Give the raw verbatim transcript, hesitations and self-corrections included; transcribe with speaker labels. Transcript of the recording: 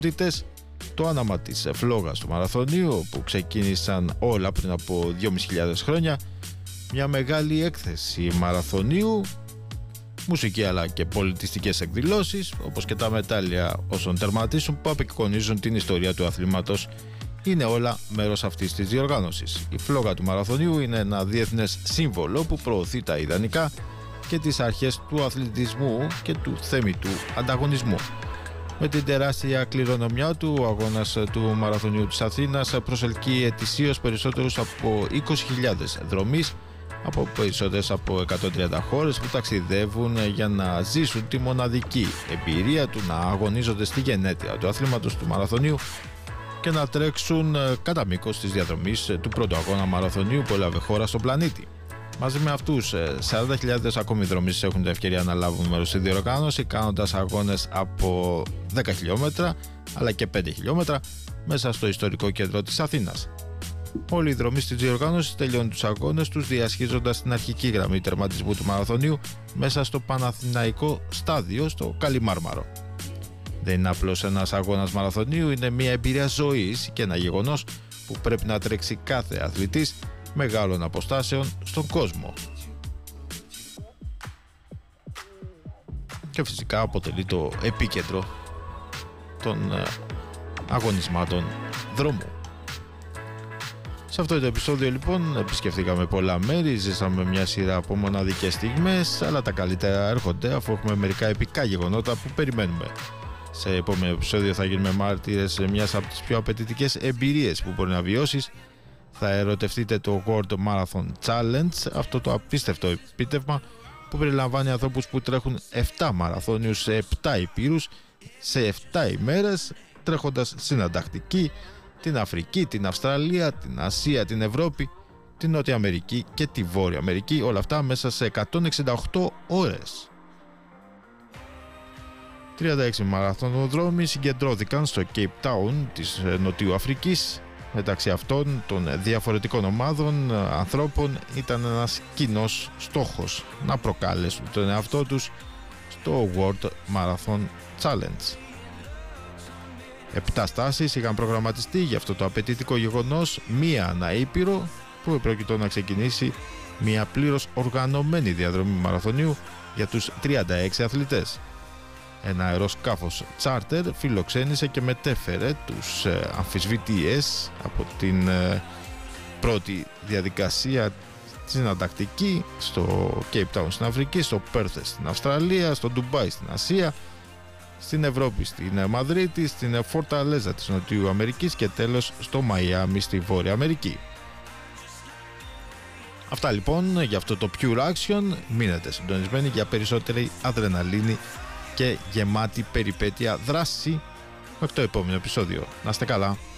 Speaker 1: το άναμα της φλόγας του μαραθωνίου που ξεκίνησαν όλα πριν από δυόμισι χιλιάδες χρόνια, μια μεγάλη έκθεση μαραθωνίου, μουσική αλλά και πολιτιστικές εκδηλώσεις, όπως και τα μετάλλια όσων τερματίσουν που απεικονίζουν την ιστορία του αθλήματος, είναι όλα μέρος αυτής της διοργάνωσης. Η φλόγα του μαραθωνίου είναι ένα διεθνές σύμβολο που προωθεί τα ιδανικά και τις αρχές του αθλητισμού και του θέμητου ανταγωνισμού. Με την τεράστια κληρονομιά του, ο αγώνας του μαραθωνίου της Αθήνας προσελκύει ετησίως περισσότερους από είκοσι χιλιάδες δρομείς από περισσότερες από εκατόν τριάντα χώρες που ταξιδεύουν για να ζήσουν τη μοναδική εμπειρία του να αγωνίζονται στη γενέτεια του αθλήματος του μαραθωνίου και να τρέξουν κατά μήκος της διαδρομής του πρώτου αγώνα μαραθωνίου που έλαβε χώρα στον πλανήτη. Μαζί με αυτούς, σαράντα χιλιάδες ακόμη δρομείς έχουν την ευκαιρία να λάβουν μέρος στη διοργάνωση, κάνοντας αγώνες από δέκα χιλιόμετρα αλλά και πέντε χιλιόμετρα μέσα στο ιστορικό κέντρο της Αθήνας. Όλοι οι δρομείς της διοργάνωσης τελειώνουν τους αγώνες τους διασχίζοντας την αρχική γραμμή τερματισμού του μαραθωνίου μέσα στο Παναθηναϊκό στάδιο στο Καλιμάρμαρο. Δεν είναι απλώς ένας αγώνας μαραθωνίου, είναι μια εμπειρία ζωής και ένα γεγονός που πρέπει να τρέξει κάθε αθλητής μεγάλων αποστάσεων στον κόσμο. Και φυσικά αποτελεί το επίκεντρο των αγωνισμάτων δρόμου. Σε αυτό το επεισόδιο λοιπόν επισκεφθήκαμε πολλά μέρη, ζήσαμε μια σειρά από μοναδικές στιγμές, αλλά τα καλύτερα έρχονται αφού έχουμε μερικά επικά γεγονότα που περιμένουμε. Σε επόμενο επεισόδιο θα γίνουμε μάρτυρες μιας από τις πιο απαιτητικές εμπειρίες που μπορεί να βιώσεις. Θα ερωτευτείτε το World Marathon Challenge, αυτό το απίστευτο επίτευγμα που περιλαμβάνει ανθρώπους που τρέχουν επτά μαραθώνιους σε επτά υπήρους σε επτά ημέρες, τρέχοντας στην Ανταρκτική, την Αφρική, την Αυστραλία, την Ασία, την Ευρώπη, την Νότια Αμερική και τη Βόρεια Αμερική, όλα αυτά μέσα σε εκατόν εξήντα οκτώ ώρες. τριάντα έξι μαραθωνοδρόμοι συγκεντρώθηκαν στο Cape Town της Νοτιού Αφρικής. Μεταξύ αυτών των διαφορετικών ομάδων ανθρώπων ήταν ένας κοινός στόχος, να προκαλέσουν τον εαυτό τους στο World Marathon Challenge. Επτά στάσεις είχαν προγραμματιστεί για αυτό το απαιτητικό γεγονός, μία ανά ήπειρο που επρόκειτο να ξεκινήσει μια πλήρως οργανωμένη διαδρομή μαραθωνίου για τους τριάντα έξι αθλητές. Ένα αεροσκάφος τσάρτερ φιλοξένησε και μετέφερε τους ε, αμφισβητείες από την ε, πρώτη διαδικασία στην Ανταρκτική, στο Cape Town στην Αφρική, στο Πέρθ στην Αυστραλία, στο Ντουμπάι στην Ασία, στην Ευρώπη στην Μαδρίτη, στην Φορταλέζα της Νοτιού Αμερικής και τέλος στο Μαϊάμι στη Βόρεια Αμερική. Αυτά λοιπόν για αυτό το Pure Action. Μείνετε συντονισμένοι για περισσότερη αδρεναλίνη και γεμάτη περιπέτεια δράση μέχρι το επόμενο επεισόδιο. Να είστε καλά.